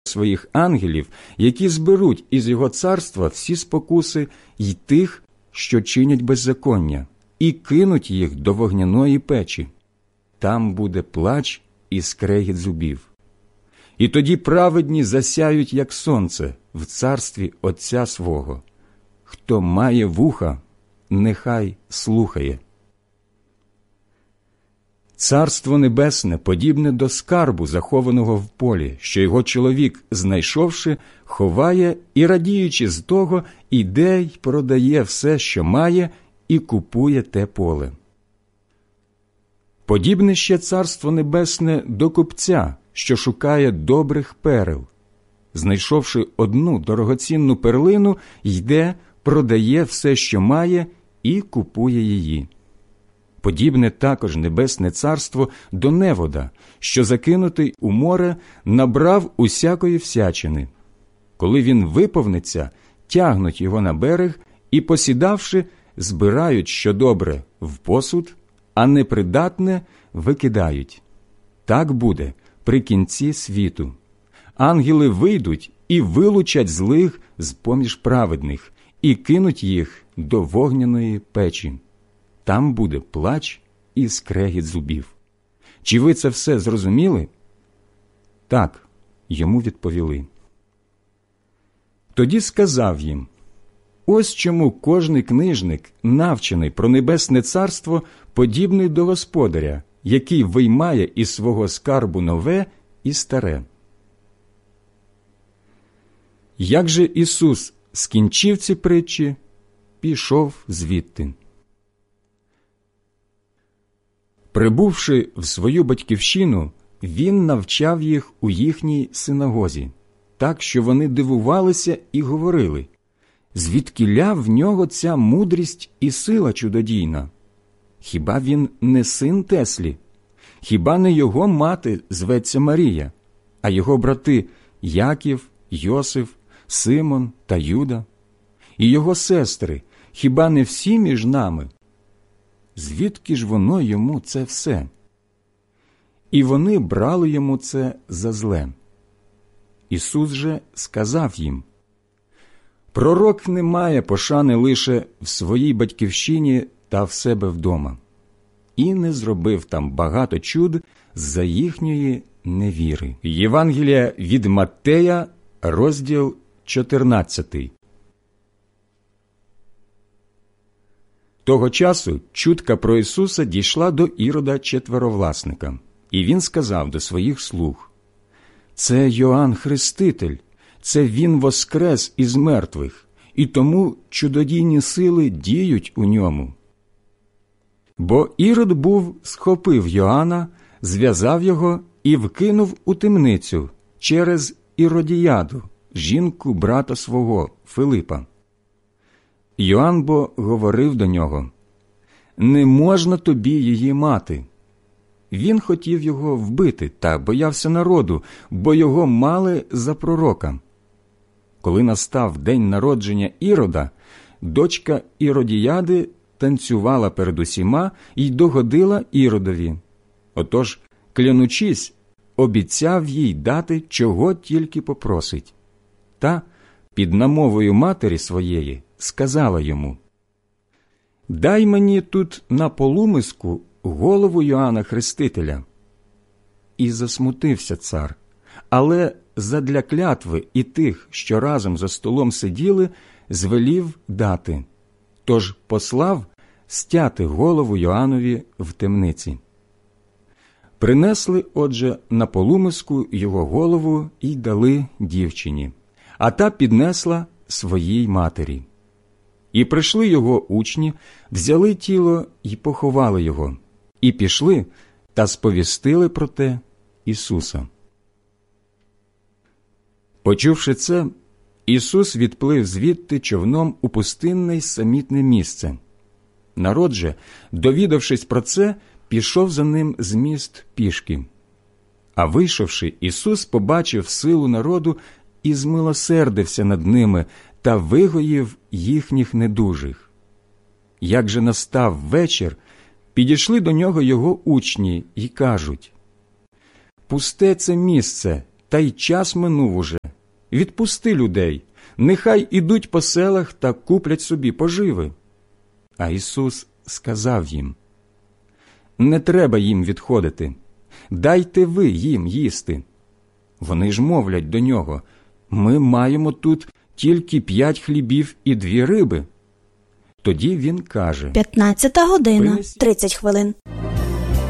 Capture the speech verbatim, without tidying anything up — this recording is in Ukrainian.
своїх ангелів, які зберуть із його царства всі спокуси й тих, що чинять беззаконня, і кинуть їх до вогняної печі. Там буде плач і скрегіт зубів. І тоді праведні засяють, як сонце, в царстві Отця свого. Хто має вуха, нехай слухає. Царство Небесне подібне до скарбу, захованого в полі, що його чоловік, знайшовши, ховає і, радіючи з того, іде й продає все, що має, і купує те поле. Подібне ще Царство Небесне до купця, що шукає добрих перел. Знайшовши одну дорогоцінну перлину, йде, продає все, що має, і купує її. Подібне також Небесне Царство до невода, що, закинутий у море, набрав усякої всячини. Коли він виповниться, тягнуть його на берег і, посідавши, збирають, що добре, в посуд, а непридатне викидають. Так буде при кінці світу. Ангели вийдуть і вилучать злих з-поміж праведних, і кинуть їх до вогняної печі. Там буде плач і скрегіт зубів. Чи ви це все зрозуміли? Так, йому відповіли. Тоді сказав їм: ось чому кожний книжник, навчений про Небесне Царство, подібний до господаря, який виймає із свого скарбу нове і старе. Як же Ісус скінчив ці притчі, пішов звідти. Прибувши в свою батьківщину, він навчав їх у їхній синагозі, так, що вони дивувалися і говорили: звідкіля в нього ця мудрість і сила чудодійна? Хіба він не син Теслі? Хіба не його мати зветься Марія, а його брати Яків, Йосиф, Симон та Юда? І його сестри, хіба не всі між нами? Звідки ж воно йому це все? І вони брали йому це за зле. Ісус же сказав їм: пророк не має пошани лише в своїй батьківщині та в себе вдома. І не зробив там багато чуд з-за їхньої невіри. Євангелія від Маттея, розділ чотирнадцятий. Того часу чутка про Ісуса дійшла до Ірода четверовласника, і він сказав до своїх слуг: це Йоанн Хреститель, це він воскрес із мертвих, і тому чудодійні сили діють у ньому. Бо Ірод був схопив Йоанна, зв'язав його і вкинув у темницю через Іродіяду, жінку брата свого Филипа. Йоанн бо говорив до нього: не можна тобі її мати. Він хотів його вбити та боявся народу, бо його мали за пророка. Коли настав день народження Ірода, дочка Іродіяди танцювала перед усіма й догодила Іродові. Отож, клянучись, обіцяв їй дати, чого тільки попросить. Та, під намовою матері своєї, сказала йому: дай мені тут на полумиску голову Йоанна Хрестителя. І засмутився цар, але задля клятви і тих, що разом за столом сиділи, звелів дати. Тож послав стяти голову Йоаннові в темниці. Принесли, отже, на полумиску його голову і дали дівчині, а та піднесла своїй матері. І прийшли його учні, взяли тіло і поховали його, і пішли та сповістили про те Ісуса. Почувши це, Ісус відплив звідти човном у пустинне й самітне місце. Народ же, довідавшись про це, пішов за ним з міст пішки. А вийшовши, Ісус побачив силу народу і змилосердився над ними та вигоїв їхніх недужих. Як же настав вечір, підійшли до нього його учні й кажуть: пусте це місце, та й час минув уже. Відпусти людей, нехай ідуть по селах та куплять собі поживи». А Ісус сказав їм: «Не треба їм відходити, дайте ви їм їсти». Вони ж мовлять до нього: «Ми маємо тут тільки п'ять хлібів і дві риби». Тоді він каже: П'ятнадцята година, «Принесіть». тридцять хвилин.